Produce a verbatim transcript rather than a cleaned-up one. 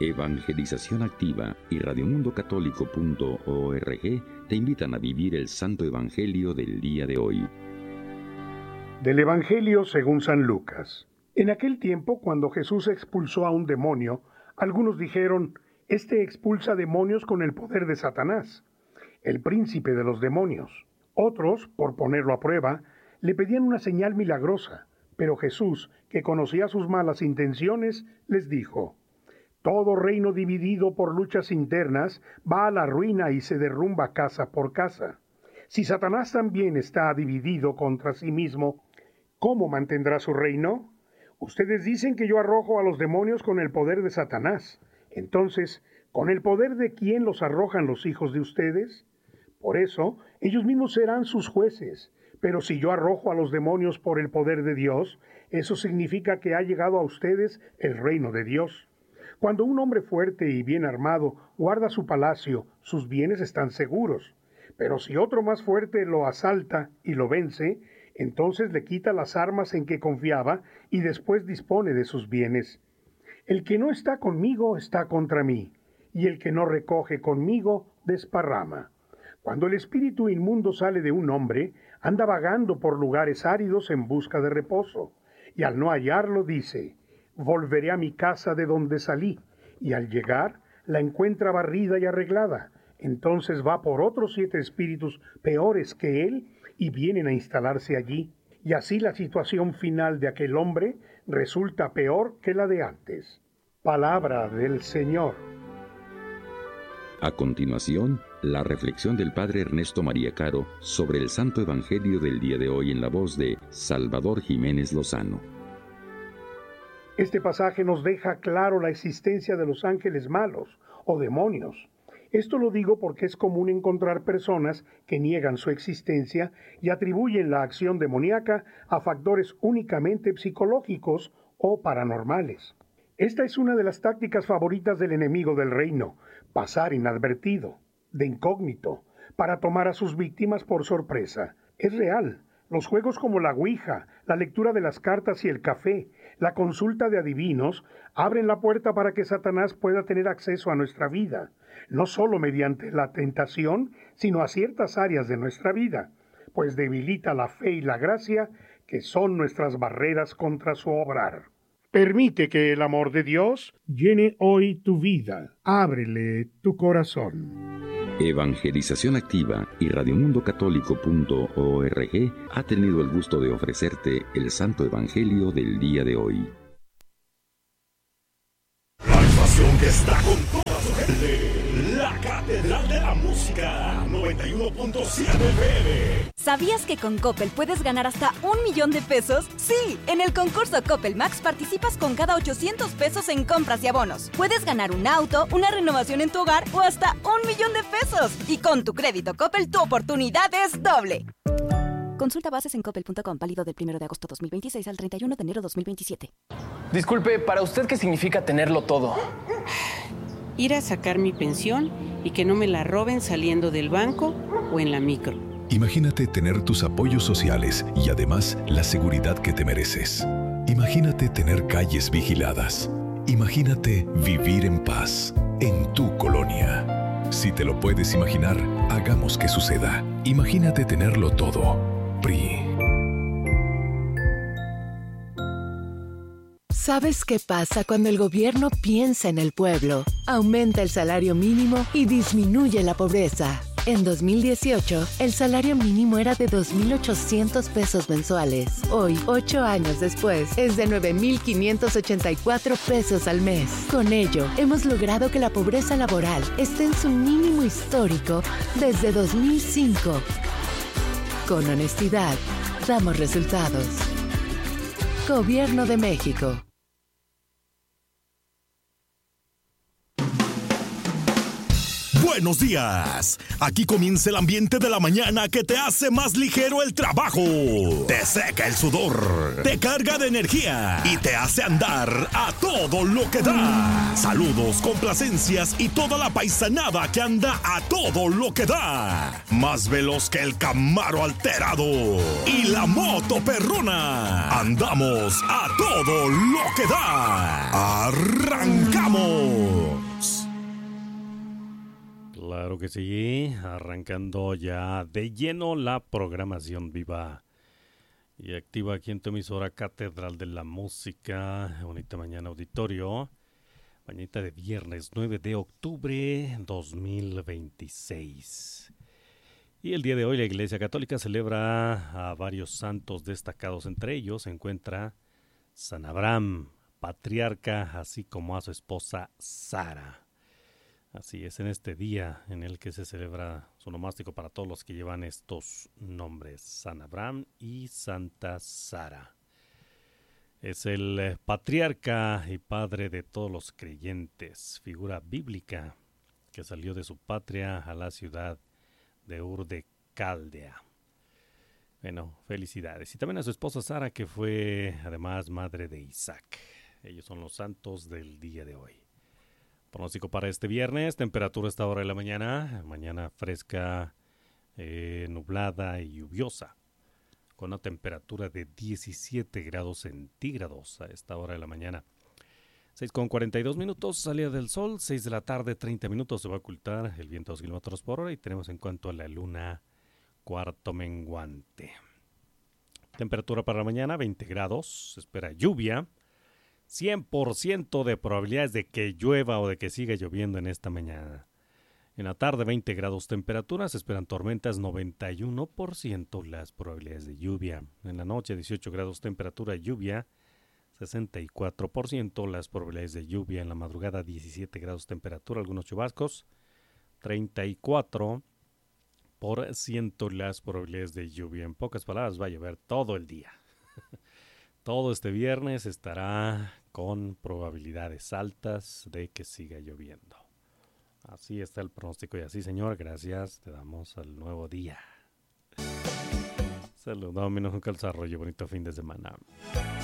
Evangelización Activa y radio mundo católico punto org te invitan a vivir el Santo Evangelio del día de hoy. Del Evangelio según San Lucas. En aquel tiempo, cuando Jesús expulsó a un demonio, algunos dijeron: «Este expulsa demonios con el poder de Satanás, el príncipe de los demonios». Otros, por ponerlo a prueba, le pedían una señal milagrosa, pero Jesús, que conocía sus malas intenciones, les dijo: «Todo reino dividido por luchas internas va a la ruina y se derrumba casa por casa. Si Satanás también está dividido contra sí mismo, ¿cómo mantendrá su reino? Ustedes dicen que yo arrojo a los demonios con el poder de Satanás. Entonces, ¿con el poder de quién los arrojan los hijos de ustedes? Por eso, ellos mismos serán sus jueces. Pero si yo arrojo a los demonios por el poder de Dios, eso significa que ha llegado a ustedes el reino de Dios. Cuando un hombre fuerte y bien armado guarda su palacio, sus bienes están seguros. Pero si otro más fuerte lo asalta y lo vence, entonces le quita las armas en que confiaba y después dispone de sus bienes. El que no está conmigo está contra mí, y el que no recoge conmigo desparrama. Cuando el espíritu inmundo sale de un hombre, anda vagando por lugares áridos en busca de reposo, y al no hallarlo dice: volveré a mi casa de donde salí, y al llegar la encuentra barrida y arreglada. Entonces va por otros siete espíritus peores que él y vienen a instalarse allí. Y así la situación final de aquel hombre resulta peor que la de antes. Palabra del Señor. A continuación, la reflexión del Padre Ernesto María Caro sobre el Santo Evangelio del día de hoy en la voz de Salvador Jiménez Lozano. Este pasaje nos deja claro la existencia de los ángeles malos o demonios. Esto lo digo porque es común encontrar personas que niegan su existencia y atribuyen la acción demoníaca a factores únicamente psicológicos o paranormales. Esta es una de las tácticas favoritas del enemigo del reino: pasar inadvertido, de incógnito, para tomar a sus víctimas por sorpresa. Es real. Los juegos como la ouija, la lectura de las cartas y el café, la consulta de adivinos, abren la puerta para que Satanás pueda tener acceso a nuestra vida, no solo mediante la tentación, sino a ciertas áreas de nuestra vida, pues debilita la fe y la gracia, que son nuestras barreras contra su obrar. Permite que el amor de Dios llene hoy tu vida. Ábrele tu corazón. Evangelización Activa y radio mundo católico punto org ha tenido el gusto de ofrecerte el Santo Evangelio del día de hoy. La estación que está con toda su gente, la Catedral de la Música, noventa y uno punto siete F M. ¿Sabías que con Coppel puedes ganar hasta un millón de pesos? Sí, en el concurso Coppel Max participas con cada ochocientos pesos en compras y abonos. Puedes ganar un auto, una renovación en tu hogar o hasta un millón de pesos. Y con tu crédito Coppel, tu oportunidad es doble. Consulta bases en coppel punto com, válido del primero de agosto dos mil veintiséis al treinta y uno de enero dos mil veintisiete. Disculpe, ¿para usted qué significa tenerlo todo? Ir a sacar mi pensión y que no me la roben saliendo del banco o en la micro. Imagínate tener tus apoyos sociales y además la seguridad que te mereces. Imagínate tener calles vigiladas. Imagínate vivir en paz en tu colonia. Si te lo puedes imaginar, hagamos que suceda. Imagínate tenerlo todo. P R I. ¿Sabes qué pasa cuando el gobierno piensa en el pueblo? Aumenta el salario mínimo y disminuye la pobreza. En dos mil dieciocho, el salario mínimo era de dos mil ochocientos pesos mensuales. Hoy, ocho años después, es de nueve mil quinientos ochenta y cuatro pesos al mes. Con ello, hemos logrado que la pobreza laboral esté en su mínimo histórico desde dos mil cinco. Con honestidad, damos resultados. Gobierno de México. Buenos días. Aquí comienza el ambiente de la mañana que te hace más ligero el trabajo. Te seca el sudor, te carga de energía y te hace andar a todo lo que da. Saludos, complacencias y toda la paisanada que anda a todo lo que da. Más veloz que el Camaro alterado y la moto perrona. Andamos a todo lo que da. Arrancamos. Claro que sí, arrancando ya de lleno la programación viva y activa aquí en tu emisora Catedral de la Música. Bonita mañana, auditorio. Mañanita de viernes nueve de octubre dos mil veintiséis. Y el día de hoy la Iglesia Católica celebra a varios santos destacados. Entre ellos se encuentra San Abraham, patriarca, así como a su esposa Sara. Así es, en este día en el que se celebra su nomástico para todos los que llevan estos nombres, San Abraham y Santa Sara. Es el eh, patriarca y padre de todos los creyentes, figura bíblica que salió de su patria a la ciudad de Ur de Caldea. Bueno, felicidades. Y también a su esposa Sara, que fue además madre de Isaac. Ellos son los santos del día de hoy. Pronóstico para este viernes, temperatura a esta hora de la mañana, mañana fresca, eh, nublada y lluviosa, con una temperatura de diecisiete grados centígrados a esta hora de la mañana. seis con cuarenta y dos minutos, salida del sol, seis de la tarde, treinta minutos, se va a ocultar el viento a dos kilómetros por hora y tenemos en cuanto a la luna cuarto menguante. Temperatura para la mañana, veinte grados, se espera lluvia. cien por ciento de probabilidades de que llueva o de que siga lloviendo en esta mañana. En la tarde, veinte grados temperatura, se esperan tormentas, noventa y uno por ciento las probabilidades de lluvia. En la noche, dieciocho grados temperatura, lluvia, sesenta y cuatro por ciento las probabilidades de lluvia. En la madrugada, diecisiete grados temperatura, algunos chubascos, treinta y cuatro por ciento las probabilidades de lluvia. En pocas palabras, va a llover todo el día. Todo este viernes estará con probabilidades altas de que siga lloviendo. Así está el pronóstico y así, señor, gracias, te damos al nuevo día. Saludos, menos un calzarrollo, bonito fin de semana.